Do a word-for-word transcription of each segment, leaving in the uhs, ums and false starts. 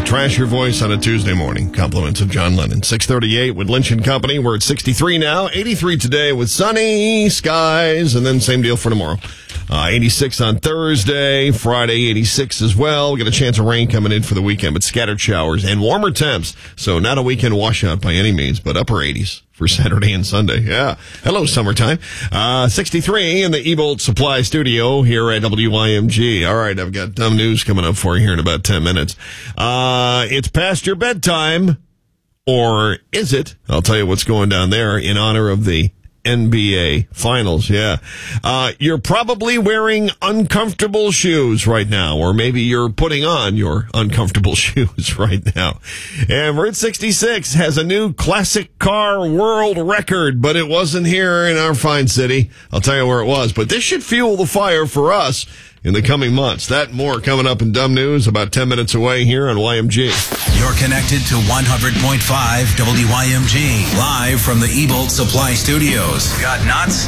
Trash your voice on a Tuesday morning. Compliments of John Lennon. six thirty-eight with Lynch and Company. We're at sixty-three now. eighty-three today with sunny skies. And then same deal for tomorrow. Uh, eighty-six on Thursday. Friday, eighty-six as well. We got a chance of rain coming in for the weekend, but scattered showers and warmer temps. So not a weekend washout by any means, but upper eighties for Saturday and Sunday. Yeah. Hello, summertime. Uh, sixty-three in the Ebolt Supply Studio here at W Y M G. All right, I've got dumb news coming up for you here in about ten minutes. Uh, it's past your bedtime. Or is it? I'll tell you what's going down there in honor of the N B A Finals, yeah. Uh, you're probably wearing uncomfortable shoes right now, or maybe you're putting on your uncomfortable shoes right now. And we're at sixty-six, has a new classic car world record, but it wasn't here in our fine city. I'll tell you where it was, but this should fuel the fire for us in the coming months. That and more coming up in Dumb News about ten minutes away here on Y M G. You're connected to one hundred point five W Y M G, live from the Ebolt Supply Studios. Got nuts?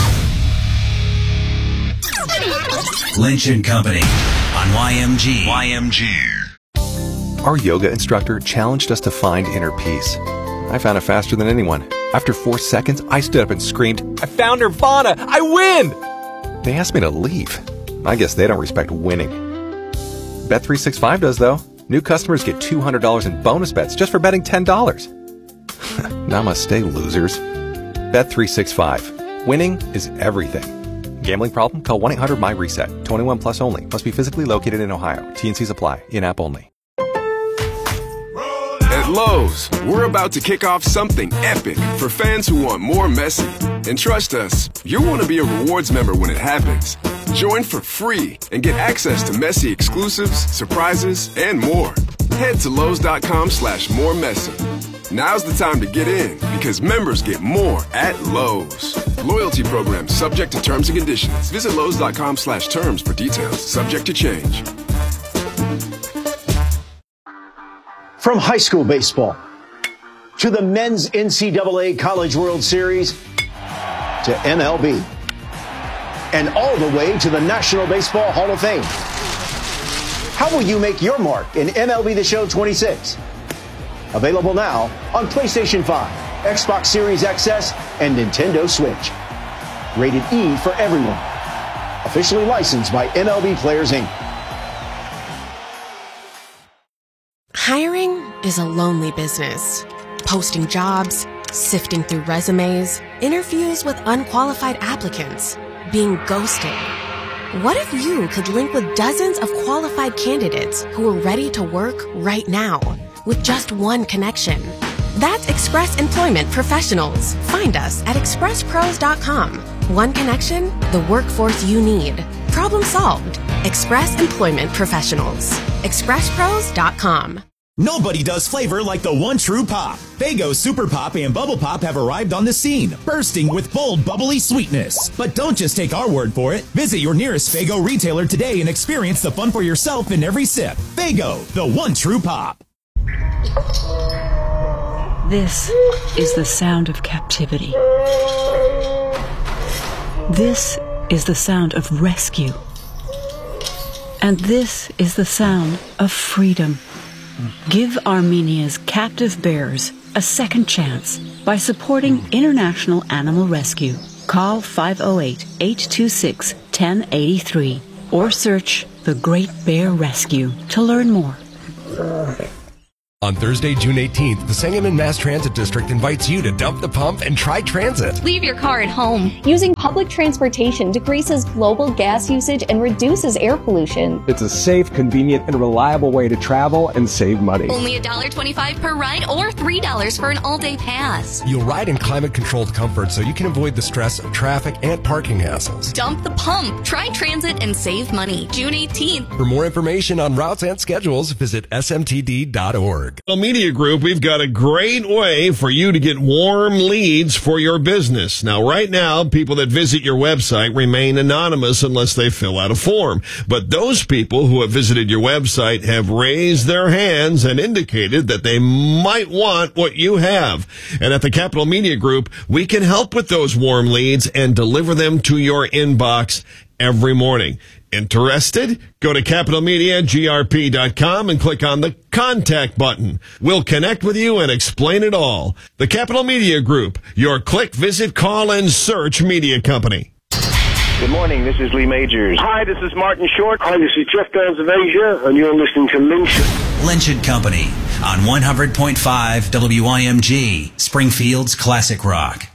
Lynch and Company on Y M G. Y M G. Our yoga instructor challenged us to find inner peace. I found it faster than anyone. After four seconds, I stood up and screamed, "I found Nirvana! I win!" They asked me to leave. I guess they don't respect winning. Bet three sixty-five does, though. New customers get two hundred dollars in bonus bets just for betting ten dollars. Namaste, losers. Bet three sixty-five. Winning is everything. Gambling problem? Call one eight hundred my reset. twenty-one plus only. Must be physically located in Ohio. T N Cs apply. In-app only. At Lowe's, we're about to kick off something epic for fans who want more Messi. And trust us, you'll want to be a rewards member when it happens. Join for free and get access to Messi exclusives, surprises, and more. Head to Lowe's.com slash more Messi. Now's the time to get in because members get more at Lowe's. Loyalty program subject to terms and conditions. Visit Lowe's.com slash terms for details. Subject to change. From high school baseball to the men's N C double A College World Series to M L B and all the way to the National Baseball Hall of Fame. How will you make your mark in M L B The Show twenty-six? Available now on PlayStation five, Xbox Series X S, and Nintendo Switch. Rated E for everyone. Officially licensed by M L B Players, Incorporated. Hiring is a lonely business. Posting jobs, sifting through resumes, interviews with unqualified applicants, being ghosted. What if you could link with dozens of qualified candidates who are ready to work right now with just one connection? That's Express Employment Professionals. Find us at express pros dot com. One connection, the workforce you need. Problem solved. Express Employment Professionals. express pros dot com. Nobody does flavor like the one true pop. Faygo Super Pop and Bubble Pop have arrived on the scene, bursting with bold, bubbly sweetness. But don't just take our word for it. Visit your nearest Faygo retailer today and experience the fun for yourself in every sip. Faygo, the one true pop. This is the sound of captivity. This is the sound of rescue. And this is the sound of freedom. Give Armenia's captive bears a second chance by supporting International Animal Rescue. Call five oh eight, eight two six, one oh eight three or search The Great Bear Rescue to learn more. On Thursday, June eighteenth, the Sangamon Mass Transit District invites you to dump the pump and try transit. Leave your car at home. Using public transportation decreases global gas usage and reduces air pollution. It's a safe, convenient, and reliable way to travel and save money. Only one dollar twenty-five per ride or three dollars for an all-day pass. You'll ride in climate-controlled comfort so you can avoid the stress of traffic and parking hassles. Dump the pump. Try transit and save money. June eighteenth. For more information on routes and schedules, visit S M T D dot org. Media Group, we've got a great way for you to get warm leads for your business. Now, right now, people that visit your website remain anonymous unless they fill out a form. But those people who have visited your website have raised their hands and indicated that they might want what you have. And at the Capital Media Group, we can help with those warm leads and deliver them to your inbox every morning. Interested? Go to capital media g r p dot com and click on the contact button. We'll connect with you and explain it all. The Capital Media Group, your click, visit, call, and search media company. Good morning, this is Lee Majors. Hi, this is Martin Short. Hi, this is Jeff Downs of Asia, and you're listening to Lynch. Lynch and Company on one hundred point five W I M G, Springfield's Classic Rock.